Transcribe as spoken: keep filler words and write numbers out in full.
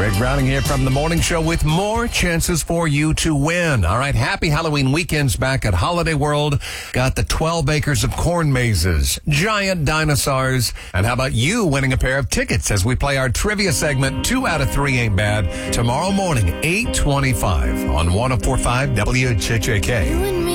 Greg Browning here from The Morning Show with more chances for you to win. All right, happy Halloween weekends back at Holiday World. Got the twelve acres of corn mazes, giant dinosaurs, and how about you winning a pair of tickets as we play our trivia segment, Two Out of Three Ain't Bad, tomorrow morning, eight twenty-five on one oh four point five W H H K.